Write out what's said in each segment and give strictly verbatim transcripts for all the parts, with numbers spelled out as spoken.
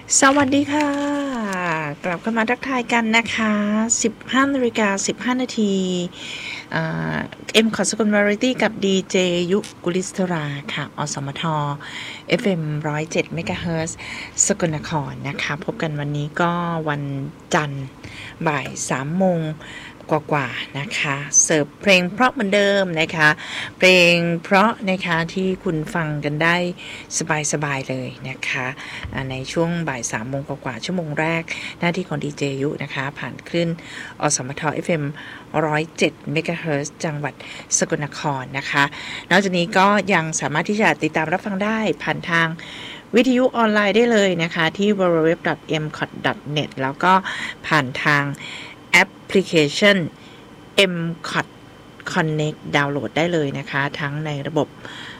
สวัสดีค่ะกลับเข้ามาทักทายกันนะคะ สิบห้านาฬิกาสิบห้านาทีเอ็มคอร์สกุลวาไรตี้กับดีเจยุกุลิสตราค่ะอสมท เอฟ เอ็ม หนึ่งร้อยเจ็ด เมกะเฮิรตซ์ สกลนครนะคะพบกันวันนี้ก็วันจันทร์บ่ายสามโมงกว่าๆนะคะเสิร์ฟเพลงเพราะเหมือนเดิมนะคะเพลงเพราะนะคะที่คุณฟังกันได้สบายๆเลยนะคะในช่วงบ่ายสามโมงกว่าๆชั่วโมงแรกหน้าที่ของดีเจยุนะคะผ่านคลื่นอสมท เอฟ เอ็ม หนึ่งร้อยเจ็ด เมกะเฮิรตซ์ จังหวัดสกลนครนะคะนอกจากนี้ก็ยังสามารถที่จะติดตามรับฟังได้ผ่านทางวิทยุออนไลน์ได้เลยนะคะที่ ดับเบิลยู ดับเบิลยู ดับเบิลยู ดอท เอ็ม คอท ดอท เน็ต แล้วก็ผ่านทางแอปพลิเคชัน เอ็ม คอท Connect ดาวน์โหลดได้เลยนะคะทั้งในระบบ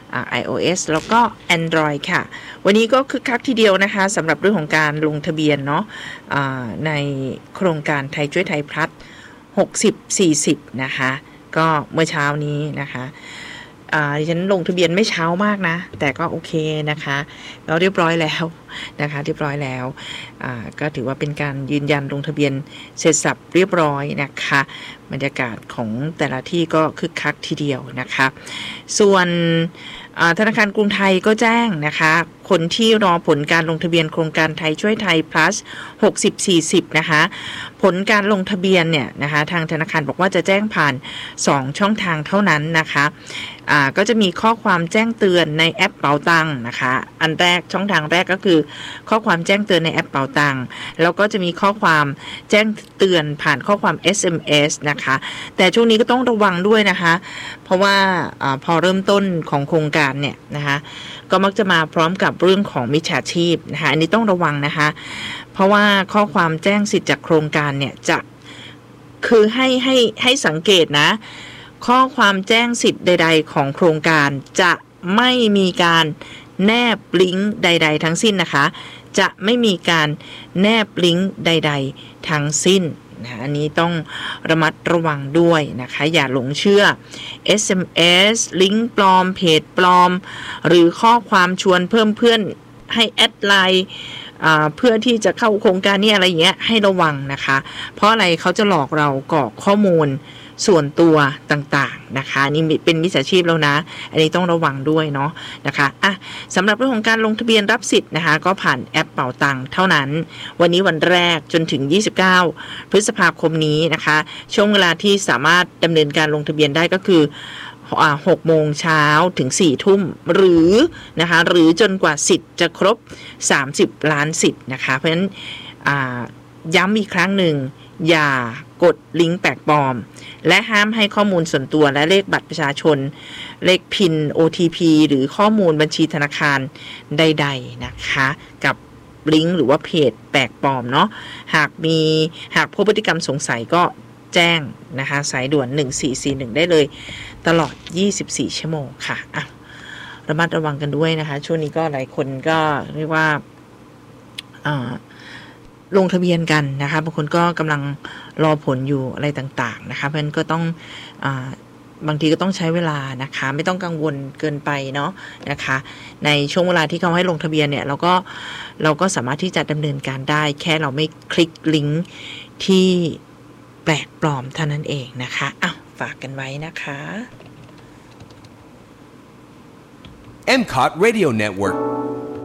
iOS แล้วก็ Android ค่ะวันนี้ก็คึกคักทีเดียวนะคะสำหรับเรื่องของการลงทะเบียนเนาะในโครงการไทยช่วยไทยพลัสหกสิบ สี่สิบนะคะก็เมื่อเช้านี้นะคะดิฉันลงทะเบียนไม่เช้ามากนะแต่ก็โอเคนะคะเราเรียบร้อยแล้วนะคะเรียบร้อยแล้วก็ถือว่าเป็นการยืนยันลงทะเบียนเสร็จสับเรียบร้อยนะคะบรรยากาศของแต่ละที่ก็คึกคักทีเดียวนะคะส่วนธนาคารกรุงไทยก็แจ้งนะคะคนที่รอผลการลงทะเบียนโครงการไทยช่วยไทย plus หกสิบ สี่สิบนะคะผลการลงทะเบียนเนี่ยนะคะทางธนาคารบอกว่าจะแจ้งผ่านสองช่องทางเท่านั้นนะคะอ่าก็จะมีข้อความแจ้งเตือนในแอปเป๋าตังนะคะอันแรกช่องทางแรกก็คือข้อความแจ้งเตือนในแอปเป๋าตังแล้วก็จะมีข้อความแจ้งเตือนผ่านข้อความ เอส เอ็ม เอส นะคะแต่ช่วงนี้ก็ต้องระวังด้วยนะคะเพราะว่าอ่าพอเริ่มต้นของโครงการเนี่ยนะคะก็มักจะมาพร้อมกับเรื่องของมิจฉาชีพนะคะอันนี้ต้องระวังนะคะเพราะว่าข้อความแจ้งสิทธิ์จากโครงการเนี่ยจะคือให้ให้ให้สังเกตนะข้อความแจ้งสิทธิ์ใดๆของโครงการจะไม่มีการแนบลิงก์ใดๆทั้งสิ้นนะคะจะไม่มีการแนบลิงก์ใดๆทั้งสิ้นนะอันนี้ต้องระมัดระวังด้วยนะคะอย่าหลงเชื่อ เอส เอ็ม เอส ลิงก์ปลอมเพจปลอมหรือข้อความชวนเพิ่มเพื่อนให้แอดไลน์เพื่อที่จะเข้าโครงการนี้อะไรอย่างเงี้ยให้ระวังนะคะเพราะอะไรเขาจะหลอกเรากรอกข้อมูลส่วนตัวต่างๆนะคะนี่เป็นมิจฉาชีพแล้วนะอันนี้ต้องระวังด้วยเนาะนะคะอ่ะสำหรับเรื่องของการลงทะเบียนรับสิทธิ์นะคะก็ผ่านแอปเป๋าตังเท่านั้นวันนี้วันแรกจนถึงยี่สิบเก้าพฤษภาคมนี้นะคะช่วงเวลาที่สามารถดำเนินการลงทะเบียนได้ก็คือหกโมงเช้าถึงสี่ทุ่มหรือนะคะหรือจนกว่าสิทธิ์จะครบสามสิบล้านสิทธิ์นะคะเพราะฉะนั้นย้ำอีกครั้งหนึ่งอย่ากดลิงก์แปลกปลอมและห้ามให้ข้อมูลส่วนตัวและเลขบัตรประชาชนเลขพิน โอ ที พี หรือข้อมูลบัญชีธนาคารใดๆนะคะกับลิงก์หรือว่าเพจแปลกปลอมเนาะหากมีหากพบพฤติกรรมสงสัยก็แจ้งนะคะสายด่วนหนึ่งสี่สี่หนึ่งได้เลยตลอดยี่สิบสี่ชั่วโมงค่ะอ่ะระมัดระวังกันด้วยนะคะช่วงนี้ก็หลายคนก็เรียกว่าอ่าลงทะเบียนกันนะคะบางคนก็กำลังรอผลอยู่อะไรต่างๆนะคะเพราะฉะนั้นก็ต้องอ่าบางทีก็ต้องใช้เวลานะคะไม่ต้องกังวลเกินไปเนาะนะคะในช่วงเวลาที่เขาให้ลงทะเบียนเนี่ยเราก็เราก็สามารถที่จะดำเนินการได้แค่เราไม่คลิกลิงก์ที่แปลกปลอมเท่านั้นเองนะคะอ้าวฝากกันไว้นะคะเอ็ม คอท Radio Network